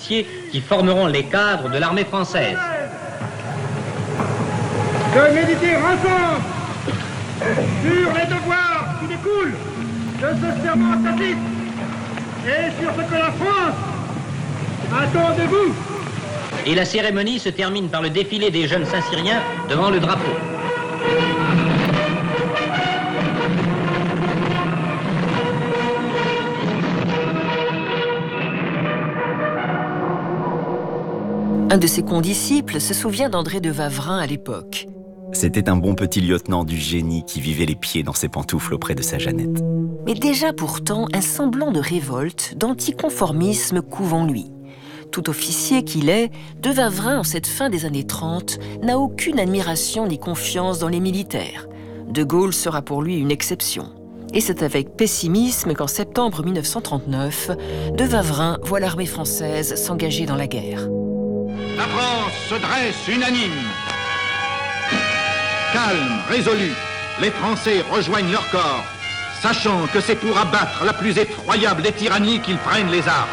officiers qui formeront les cadres de l'armée française. De méditer ensemble sur les devoirs qui découlent de ce serment tacite et sur ce que la France attend de vous. Et la cérémonie se termine par le défilé des jeunes Saint-Cyriens devant le drapeau. Un de ses condisciples se souvient d'André de Wavrin à l'époque. C'était un bon petit lieutenant du génie qui vivait les pieds dans ses pantoufles auprès de sa Jeannette. Mais déjà pourtant, un semblant de révolte, d'anticonformisme couve en lui. Tout officier qu'il est, de Wavrin, en cette fin des années 30, n'a aucune admiration ni confiance dans les militaires. De Gaulle sera pour lui une exception. Et c'est avec pessimisme qu'en septembre 1939, de Wavrin voit l'armée française s'engager dans la guerre. La France se dresse unanime. Calme, résolu, les Français rejoignent leur corps, sachant que c'est pour abattre la plus effroyable des tyrannies qu'ils prennent les armes.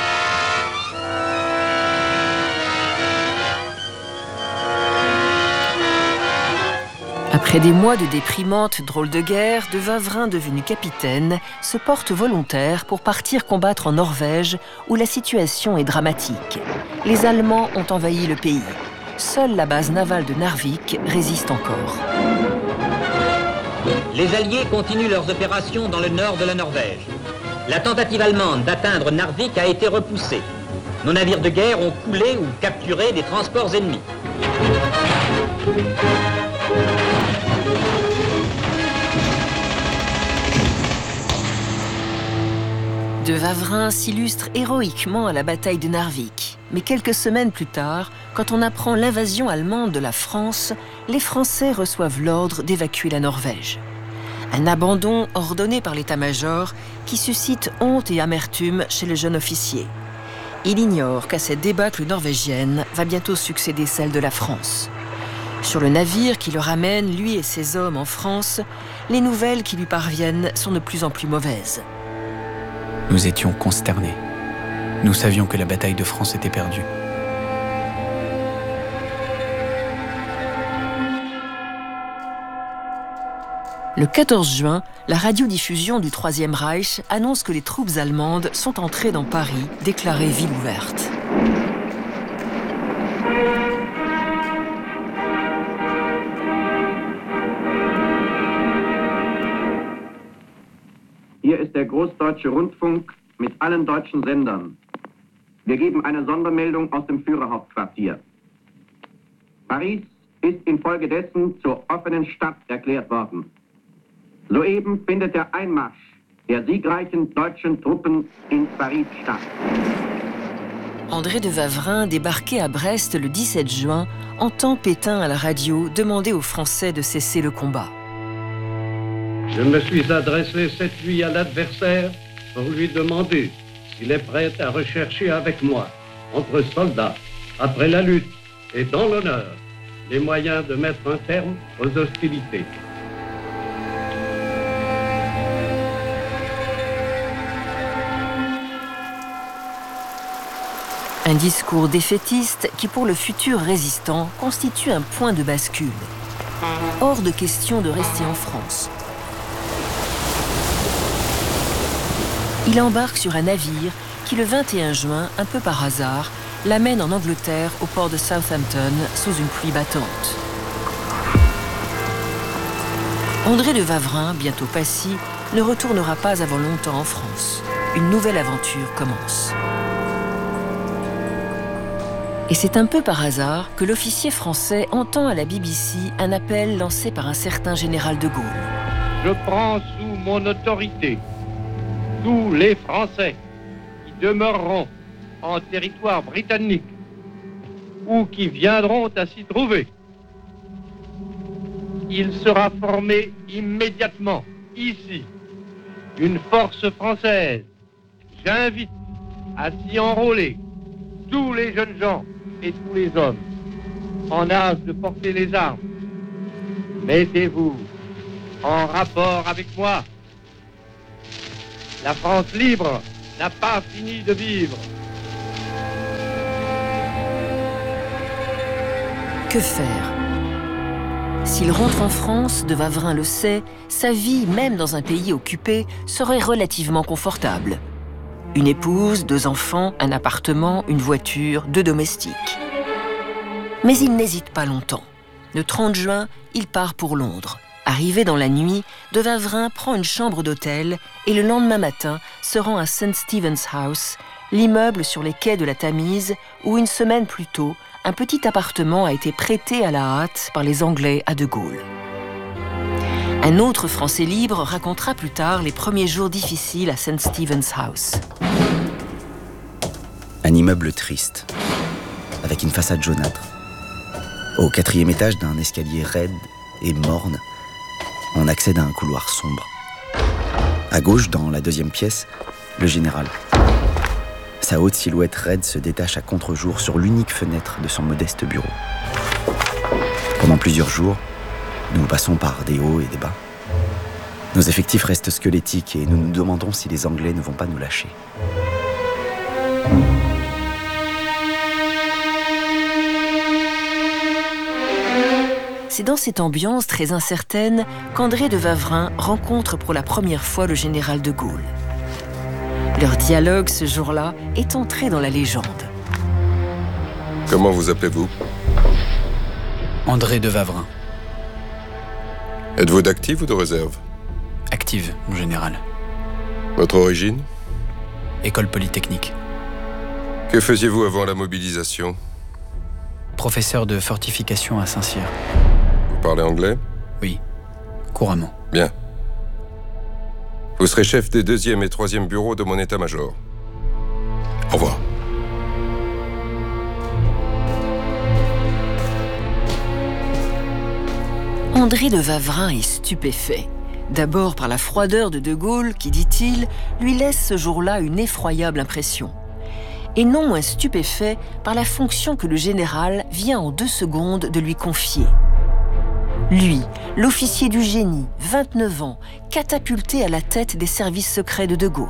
Après des mois de déprimante drôle de guerre, de Wavrin, devenu capitaine, se porte volontaire pour partir combattre en Norvège, où la situation est dramatique. Les Allemands ont envahi le pays. Seule la base navale de Narvik résiste encore. Les Alliés continuent leurs opérations dans le nord de la Norvège. La tentative allemande d'atteindre Narvik a été repoussée. Nos navires de guerre ont coulé ou capturé des transports ennemis. De Wavrin s'illustre héroïquement à la bataille de Narvik. Mais quelques semaines plus tard, quand on apprend l'invasion allemande de la France, les Français reçoivent l'ordre d'évacuer la Norvège. Un abandon ordonné par l'état-major qui suscite honte et amertume chez le jeune officier. Il ignore qu'à cette débâcle norvégienne va bientôt succéder celle de la France. Sur le navire qui le ramène, lui et ses hommes, en France, les nouvelles qui lui parviennent sont de plus en plus mauvaises. Nous étions consternés. Nous savions que la bataille de France était perdue. Le 14 juin, la radiodiffusion du Troisième Reich annonce que les troupes allemandes sont entrées dans Paris, déclarée ville ouverte. Hier ist der Großdeutsche Rundfunk mit allen deutschen Sendern. Wir geben eine Sondermeldung aus dem Führerhauptquartier. Paris ist infolgedessen zur offenen Stadt erklärt worden. Soeben findet der Einmarsch der siegreichen deutschen Truppen in Paris statt. André de Wavrin, débarqué à Brest le 17 juin, entend Pétain à la radio demander aux Français de cesser le combat. Je me suis adressé cette nuit à l'adversaire pour lui demander s'il est prêt à rechercher avec moi, entre soldats, après la lutte et dans l'honneur, les moyens de mettre un terme aux hostilités. Un discours défaitiste qui, pour le futur résistant, constitue un point de bascule. Hors de question de rester en France. Il embarque sur un navire qui, le 21 juin, un peu par hasard, l'amène en Angleterre au port de Southampton sous une pluie battante. André de Wavrin, bientôt passy, ne retournera pas avant longtemps en France. Une nouvelle aventure commence. Et c'est un peu par hasard que l'officier français entend à la BBC un appel lancé par un certain général de Gaulle. Je prends sous mon autorité tous les Français qui demeureront en territoire britannique ou qui viendront à s'y trouver. Il sera formé immédiatement, ici, une force française. J'invite à s'y enrôler tous les jeunes gens et tous les hommes en âge de porter les armes. Mettez-vous en rapport avec moi. La France libre n'a pas fini de vivre. Que faire? S'il rentre en France, de Wavrin le sait, sa vie, même dans un pays occupé, serait relativement confortable. Une épouse, 2 enfants, un appartement, une voiture, 2 domestiques. Mais il n'hésite pas longtemps. Le 30 juin, il part pour Londres. Arrivé dans la nuit, de Wavrin prend une chambre d'hôtel et le lendemain matin se rend à St. Stephen's House, l'immeuble sur les quais de la Tamise où une semaine plus tôt, un petit appartement a été prêté à la hâte par les Anglais à De Gaulle. Un autre Français libre racontera plus tard les premiers jours difficiles à St. Stephen's House. Un immeuble triste, avec une façade jaunâtre. Au 4e étage d'un escalier raide et morne, on accède à un couloir sombre. À gauche, dans la 2e pièce, le général. Sa haute silhouette raide se détache à contre-jour sur l'unique fenêtre de son modeste bureau. Pendant plusieurs jours, nous passons par des hauts et des bas. Nos effectifs restent squelettiques et nous nous demandons si les Anglais ne vont pas nous lâcher. C'est dans cette ambiance très incertaine qu'André de Wavrin rencontre pour la première fois le général de Gaulle. Leur dialogue ce jour-là est entré dans la légende. Comment vous appelez-vous? André de Wavrin. Êtes-vous d'active ou de réserve? Active, mon général. Votre origine? École polytechnique. Que faisiez-vous avant la mobilisation? Professeur de fortification à Saint-Cyr. Vous parlez anglais? Oui, couramment. Bien. Vous serez chef des 2e et 3e bureaux de mon état-major. Au revoir. André de Wavrin est stupéfait. D'abord par la froideur de Gaulle qui, dit-il, lui laisse ce jour-là une effroyable impression. Et non moins stupéfait par la fonction que le général vient en 2 secondes de lui confier. Lui, l'officier du génie, 29 ans, catapulté à la tête des services secrets de Gaulle.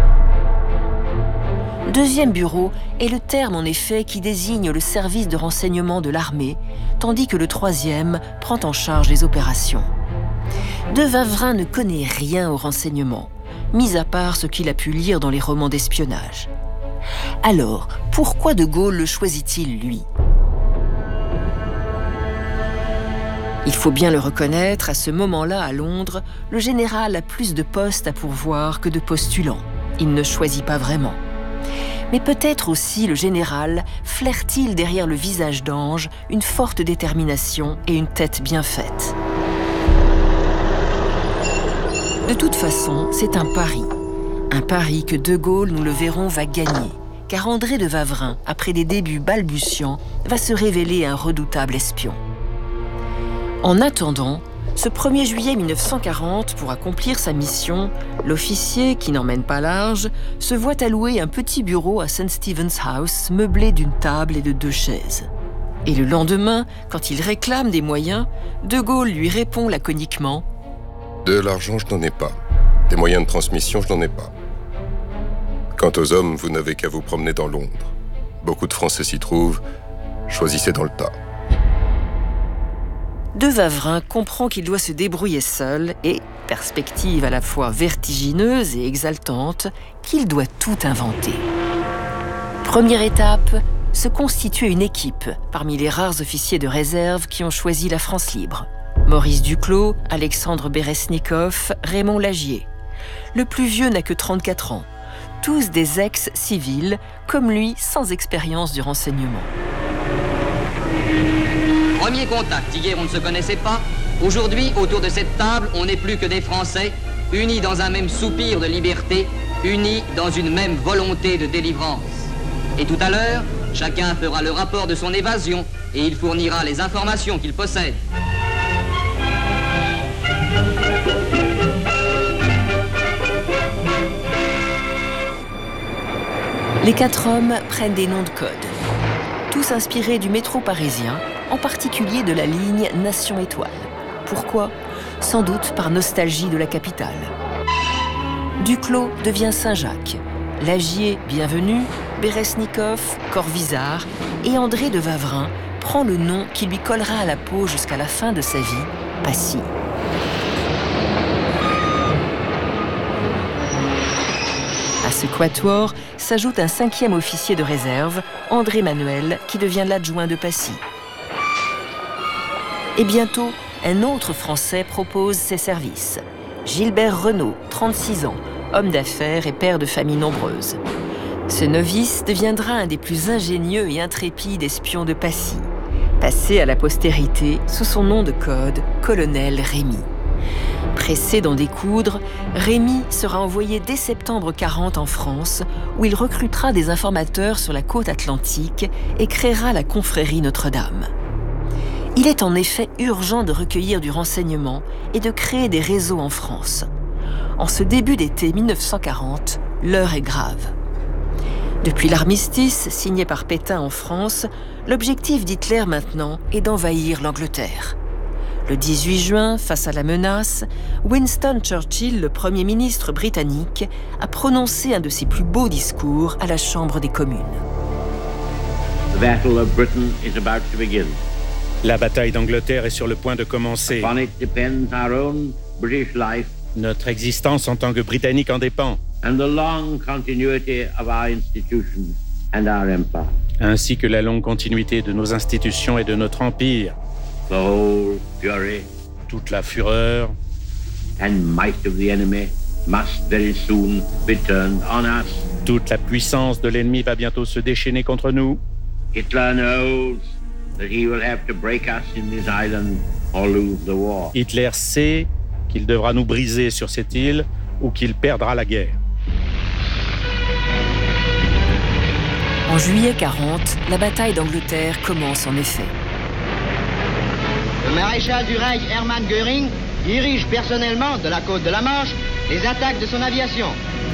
2e bureau est le terme en effet qui désigne le service de renseignement de l'armée, tandis que le 3e prend en charge les opérations. De Wavrin ne connaît rien au renseignement, mis à part ce qu'il a pu lire dans les romans d'espionnage. Alors, pourquoi De Gaulle le choisit-il, lui ? Il faut bien le reconnaître, à ce moment-là, à Londres, le général a plus de postes à pourvoir que de postulants. Il ne choisit pas vraiment. Mais peut-être aussi le général flaire-t-il derrière le visage d'ange une forte détermination et une tête bien faite. De toute façon, c'est un pari. Un pari que De Gaulle, nous le verrons, va gagner. Car André de Wavrin, après des débuts balbutiants, va se révéler un redoutable espion. En attendant, ce 1er juillet 1940, pour accomplir sa mission, l'officier, qui n'emmène pas large, se voit allouer un petit bureau à St. Stephen's House, meublé d'une table et de 2 chaises. Et le lendemain, quand il réclame des moyens, De Gaulle lui répond laconiquement « De l'argent, je n'en ai pas. Des moyens de transmission, je n'en ai pas. Quant aux hommes, vous n'avez qu'à vous promener dans Londres. Beaucoup de Français s'y trouvent. Choisissez dans le tas. » De Wavrin comprend qu'il doit se débrouiller seul et, perspective à la fois vertigineuse et exaltante, qu'il doit tout inventer. Première étape, se constituer une équipe parmi les rares officiers de réserve qui ont choisi la France libre. Maurice Duclos, Alexandre Beresnikov, Raymond Lagier. Le plus vieux n'a que 34 ans. Tous des ex-civils, comme lui, sans expérience du renseignement. Premier contact, hier on ne se connaissait pas. Aujourd'hui, autour de cette table, on n'est plus que des Français, unis dans un même soupir de liberté, unis dans une même volonté de délivrance. Et tout à l'heure, chacun fera le rapport de son évasion et il fournira les informations qu'il possède. Les 4 hommes prennent des noms de code. Tous inspirés du métro parisien, en particulier de la ligne Nation-Étoile. Pourquoi ? Sans doute par nostalgie de la capitale. Duclos devient Saint-Jacques, Lagier, Bienvenu, Beresnikov, Corvisart et André de Wavrin prend le nom qui lui collera à la peau jusqu'à la fin de sa vie, Passy. À ce quatuor s'ajoute un 5e officier de réserve, André Manuel, qui devient l'adjoint de Passy. Et bientôt, un autre Français propose ses services. Gilbert Renaud, 36 ans, homme d'affaires et père de famille nombreuse. Ce novice deviendra un des plus ingénieux et intrépides espions de Passy, passé à la postérité sous son nom de code, colonel Rémy. Pressé d'en découdre, Rémy sera envoyé dès septembre 40 en France, où il recrutera des informateurs sur la côte atlantique et créera la confrérie Notre-Dame. Il est en effet urgent de recueillir du renseignement et de créer des réseaux en France. En ce début d'été 1940, l'heure est grave. Depuis l'armistice signé par Pétain en France, l'objectif d'Hitler maintenant est d'envahir l'Angleterre. Le 18 juin, face à la menace, Winston Churchill, le Premier ministre britannique, a prononcé un de ses plus beaux discours à la Chambre des communes. The Battle of Britain is about to begin. La bataille d'Angleterre est sur le point de commencer. Upon it depends our own British life. Notre existence en tant que Britannique en dépend. And the long continuity of our institutions and our empire. Ainsi que la longue continuité de nos institutions et de notre empire. The whole fury. Toute la fureur. And might of the enemy must very soon be turned on us. Toute la puissance de l'ennemi va bientôt se déchaîner contre nous. Hitler knows that he will have to break us in this island or lose the war. Hitler sait qu'il devra nous briser sur cette île ou qu'il perdra la guerre. En juillet 40, la bataille d'Angleterre commence en effet. Le maréchal du Reich Hermann Göring dirige personnellement de la côte de la Manche les attaques de son aviation.